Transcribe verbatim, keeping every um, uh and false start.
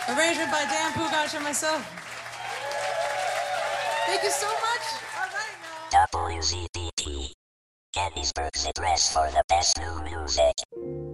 Arrangement by Dan Pugash and myself. Thank you so much. All right, y'all. W Z D T. Gettysburg's address for the best new music.